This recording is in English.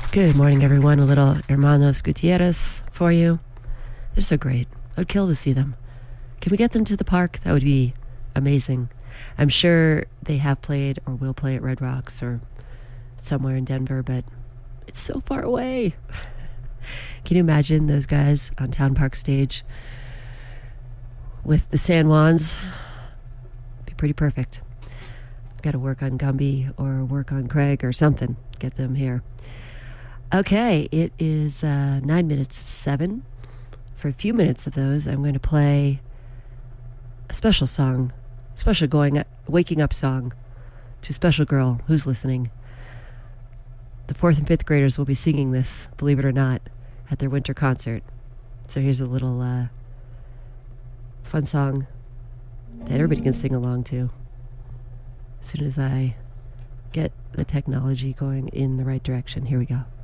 Good morning, everyone. A little Hermanos Gutierrez for you. They're so great. I would kill to see them. Can we get them to the park? That would be amazing. I'm sure they have played or will play at Red Rocks or somewhere in Denver, but it's so far away. Can you imagine those guys on Town Park stage with the San Juans? Be pretty perfect. Got to work on Gumby or work on Craig or something. Get them here. Okay, it is 9 minutes of 7. For a few minutes of those, I'm going to play a special song, special waking up song to a special girl who's listening. The 4th and 5th graders will be singing this, believe it or not, at their winter concert. So here's a little fun song that everybody can sing along to as soon as I get the technology going in the right direction. Here we go.